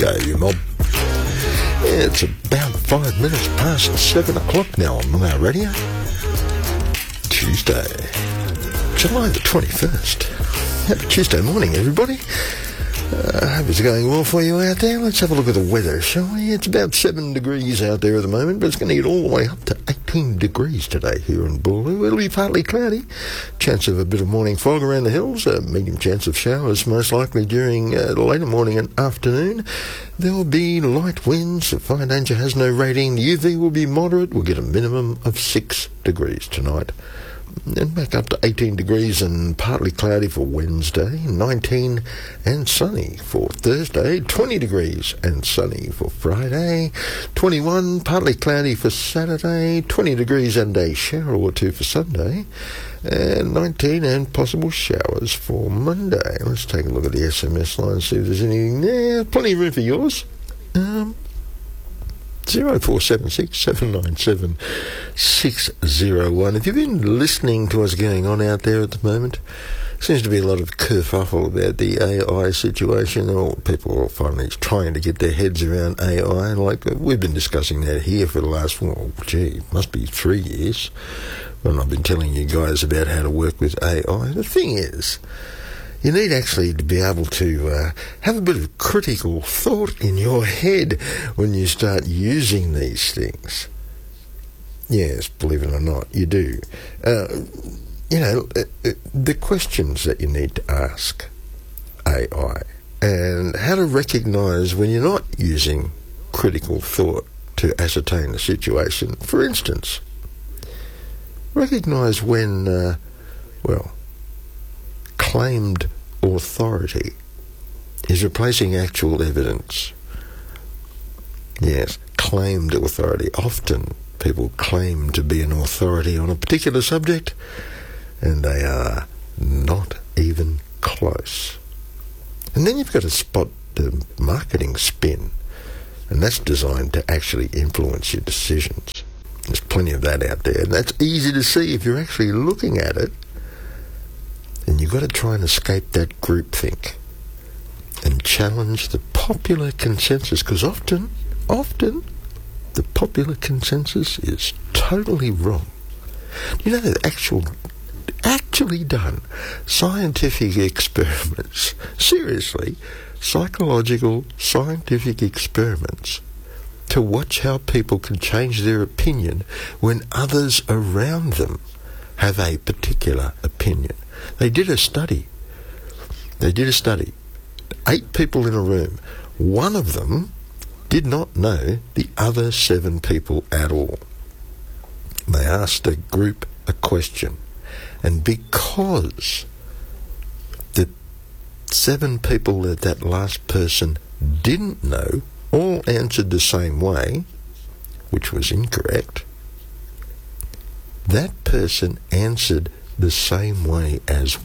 Go, you mob. Yeah, it's about 5 minutes past 7 o'clock now on our radio. Tuesday, July the 21st. Happy Tuesday morning, everybody. I hope it's going well for you out there. Let's have a look at the weather, shall we? It's about 7 degrees out there at the moment, but it's going to get all the way up to 18 degrees today here in Boolaloo. It'll be partly cloudy. Chance of a bit of morning fog around the hills. A medium chance of showers, most likely during the later morning and afternoon. There will be light winds. The fire danger has no rating. The UV will be moderate. We'll get a minimum of 6 degrees tonight. And back up to 18 degrees and partly cloudy for Wednesday, 19 and sunny for Thursday, 20 degrees and sunny for Friday, 21, partly cloudy for Saturday, 20 degrees and a shower or two for Sunday, and 19 and possible showers for Monday. Let's take a look at the SMS line, see if there's anything there. Plenty of room for yours. 0476 797 601. If you've been listening to what's going on out there at the moment, seems to be a lot of kerfuffle about the AI situation, or people are finally trying to get their heads around AI. Like we've been discussing that here for the last, must be 3 years, when I've been telling you guys about how to work with AI. The thing is, you need actually to be able to have a bit of critical thought in your head when you start using these things. Yes, believe it or not, you do. The questions that you need to ask AI and how to recognise when you're not using critical thought to ascertain the situation. For instance, recognise when, claimed authority is replacing actual evidence. Yes, claimed authority. Often people claim to be an authority on a particular subject, and they are not even close. And then you've got to spot the marketing spin, and that's designed to actually influence your decisions. There's plenty of that out there, and that's easy to see if you're actually looking at it. And you've got to try and escape that groupthink and challenge the popular consensus, because often the popular consensus is totally wrong. You know, actually done scientific experiments, seriously, psychological scientific experiments, to watch how people can change their opinion when others around them have a particular opinion. They did a study. 8 people in a room. One of them did not know the other 7 people at all. They asked the group a question, and because the 7 people that last person didn't know all answered the same way, which was incorrect, that person answered the same way as